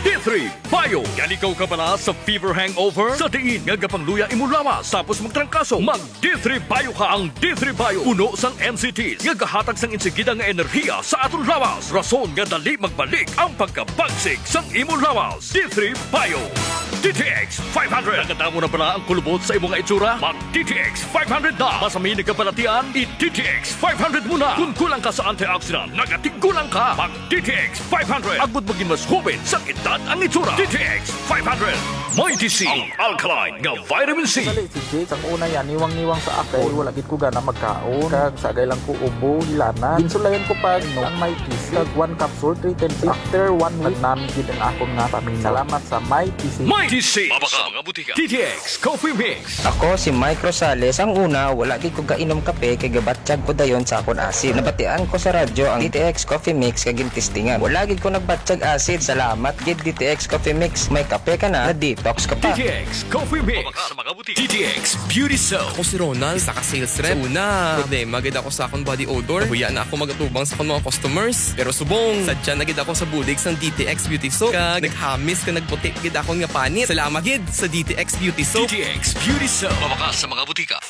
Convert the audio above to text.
D3 Bio. Yan ikaw ka pala sa fever hangover? Sa diin nga gapangluya imo lawas tapos magtrangkaso. Mag D3 Bio ka ang D3 Bio. Uno sang NCTs nga gahatag sang insigida nga enerhiya sa aton lawas. Rason nga dali magbalik ang pagkabagsik sang imo lawas. D3 Bio. DTX 500. Nagatamo na pala ang kulubot sa imong itsura? Mag DTX 500 na. Masamin ka palatian? I-DTX 500 muna. Kung kulang ka sa antioxidant, nagatigkulang ka. Mag DTX 500. Agbot maging mas hubin sa edad ang itsura. DTX 500. Mighty C. Ang alkaline nga vitamin C. Dali si Jake, ang una yan, niwang-niwang sa akin. Wala gid ko gana magkaon. Kag sagay lang ko ubo, hilana. Ginsulayan ko pa no ang Mighty C. Kag 1 capsule, 3 times. After 1 week, namin gid ang akong nga pamilya. Salamat sa Mighty C. Mighty C. Mabaka mga butika. DTX Coffee Mix. Ako si Mike Rosales. Ang una, wala gid ko kainom kape kay gabatsyag ko dayon sa akon acid. Nabatian ko sa radyo ang DTX Coffee Mix kag gintistingan. Wala gid ko nagbatsyag acid. Salamat gid DTX Coffee Mix. May kape ka na detox ka pa. DTX Coffee Mix. Mabaka sa mga butika. DTX Beauty Soap. Ako si Ronald, isa ka sales rep. Una, problema gid ako sa akong body odor. Huya na ako magatubang sa akong mga customers. Pero subong, sadya na gid ako sa budig sang DTX Beauty Soap. Kag naghamis ka nagputi gid akong nga panit. Salamat gid sa DTX Beauty Soap. DTX Beauty Soap. Mabaka sa mga butika.